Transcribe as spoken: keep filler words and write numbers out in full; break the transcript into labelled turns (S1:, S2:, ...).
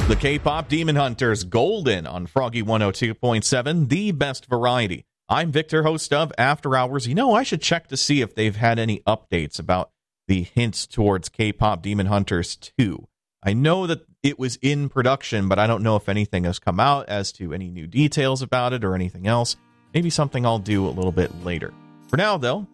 S1: The K-pop Demon Hunters, Golden on Froggy one oh two point seven, the best variety. I'm Victor, host of After Hours. You know, I should check to see if they've had any updates about the hints towards K-pop Demon Hunters two. I know that it was in production, but I don't know if anything has come out as to any new details about it or anything else. Maybe something I'll do a little bit later. For now, though,